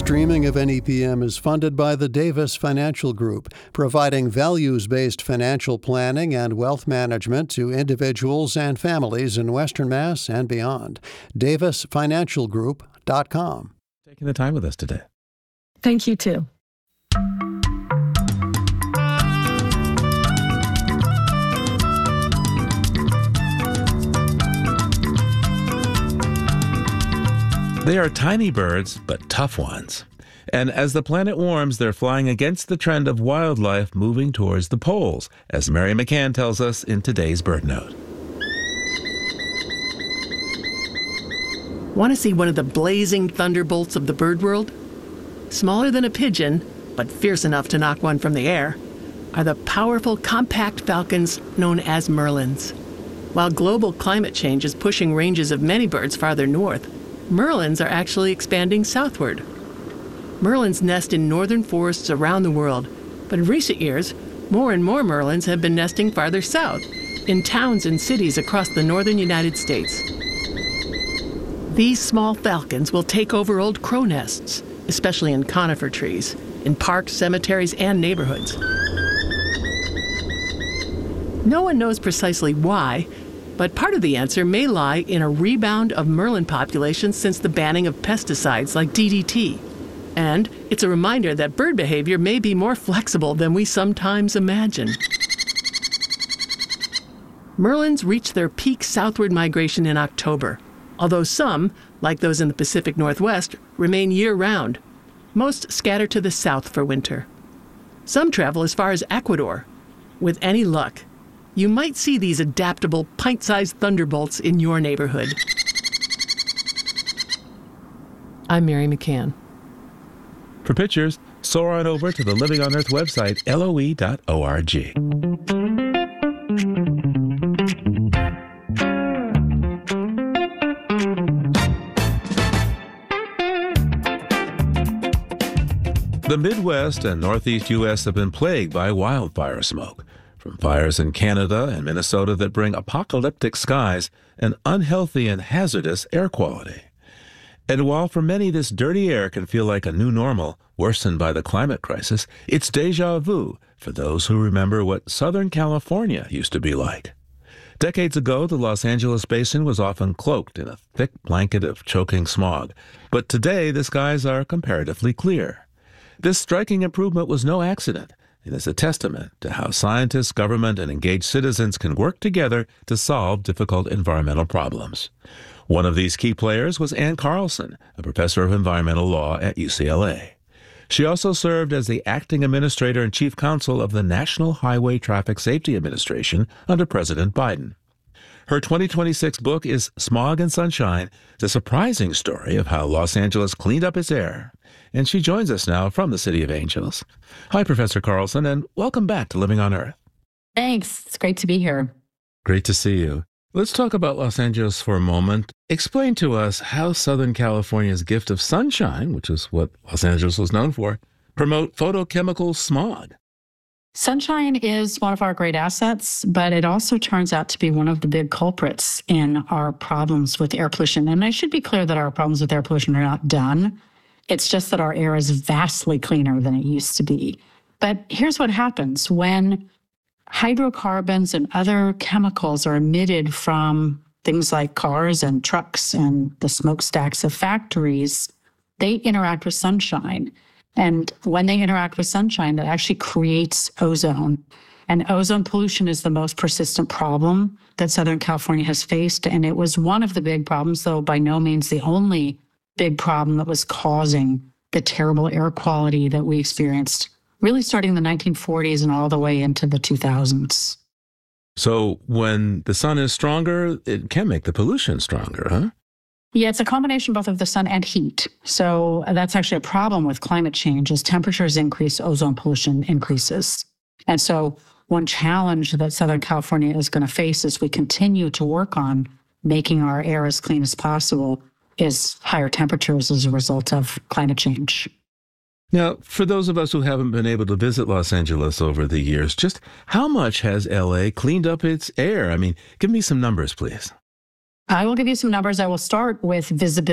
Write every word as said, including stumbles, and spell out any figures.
Streaming of N E P M is funded by the Davis Financial Group, providing values-based financial planning and wealth management to individuals and families in Western Mass and beyond. davis financial group dot com. Taking the time with us today. Thank you, too. They are tiny birds, but tough ones. And as the planet warms, they're flying against the trend of wildlife moving towards the poles, as Mary McCann tells us in today's Bird Note. Want to see one of the blazing thunderbolts of the bird world? Smaller than a pigeon, but fierce enough to knock one from the air, are the powerful compact falcons known as merlins. While global climate change is pushing ranges of many birds farther north, merlins are actually expanding southward. Merlins nest in northern forests around the world, but in recent years, more and more merlins have been nesting farther south, in towns and cities across the northern United States. These small falcons will take over old crow nests, especially in conifer trees, in parks, cemeteries, and neighborhoods. No one knows precisely why, but part of the answer may lie in a rebound of merlin populations since the banning of pesticides like D D T. And it's a reminder that bird behavior may be more flexible than we sometimes imagine. Merlins reach their peak southward migration in October, although some, like those in the Pacific Northwest, remain year-round. Most scatter to the south for winter. Some travel as far as Ecuador. With any luck, you might see these adaptable, pint-sized thunderbolts in your neighborhood. I'm Mary McCann. For pictures, soar on over to the Living on Earth website, L O E dot org. The Midwest and Northeast U S have been plagued by wildfire smoke, from fires in Canada and Minnesota that bring apocalyptic skies and unhealthy and hazardous air quality. And while for many this dirty air can feel like a new normal, worsened by the climate crisis, it's déjà vu for those who remember what Southern California used to be like. Decades ago, the Los Angeles basin was often cloaked in a thick blanket of choking smog, but today the skies are comparatively clear. This striking improvement was no accident. It is a testament to how scientists, government, and engaged citizens can work together to solve difficult environmental problems. One of these key players was Ann Carlson, a professor of environmental law at U C L A. She also served as the acting administrator and chief counsel of the National Highway Traffic Safety Administration under President Biden. Her twenty twenty-six book is Smog and Sunshine, the surprising story of how Los Angeles cleaned up its air. And she joins us now from the City of Angels. Hi, Professor Carlson, and welcome back to Living on Earth. Thanks. It's great to be here. Great to see you. Let's talk about Los Angeles for a moment. Explain to us how Southern California's gift of sunshine, which is what Los Angeles was known for, promote photochemical smog. Sunshine is one of our great assets, but it also turns out to be one of the big culprits in our problems with air pollution. And I should be clear that our problems with air pollution are not done. It's just that our air is vastly cleaner than it used to be. But here's what happens when hydrocarbons and other chemicals are emitted from things like cars and trucks and the smokestacks of factories. They interact with sunshine. And when they interact with sunshine, that actually creates ozone. And ozone pollution is the most persistent problem that Southern California has faced. And it was one of the big problems, though by no means the only big problem that was causing the terrible air quality that we experienced, really starting in the nineteen forties and all the way into the two thousands. So when the sun is stronger, it can make the pollution stronger, huh? Yeah, it's a combination both of the sun and heat. So that's actually a problem with climate change. As temperatures increase, ozone pollution increases. And so one challenge that Southern California is going to face as we continue to work on making our air as clean as possible is higher temperatures as a result of climate change. Now, for those of us who haven't been able to visit Los Angeles over the years, just how much has L A cleaned up its air? I mean, give me some numbers, please. I will give you some numbers. I will start with visibility.